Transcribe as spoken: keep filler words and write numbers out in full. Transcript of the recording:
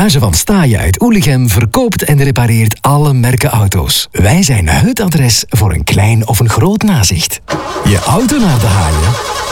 garage van Staaien uit Oelichem verkoopt en repareert alle merken auto's. Wij zijn het adres voor een klein of een groot nazicht. Je auto naar de haaien?